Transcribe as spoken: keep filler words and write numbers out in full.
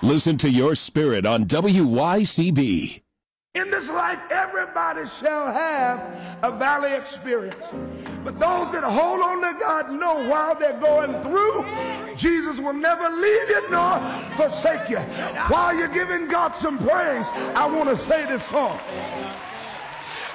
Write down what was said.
Listen to your spirit on W Y C B. In this life, everybody shall have a valley experience. But those that hold on to God know while they're going through, Jesus will never leave you nor forsake you. While you're giving God some praise, I want to say this song.